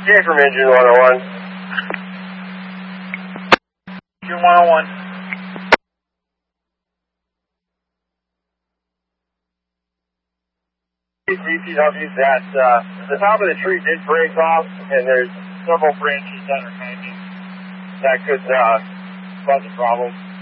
Yeah, from engine 101. Engine 101. CCW's that the top of the tree did break off, and there's several branches that are hanging. That could cause a problem.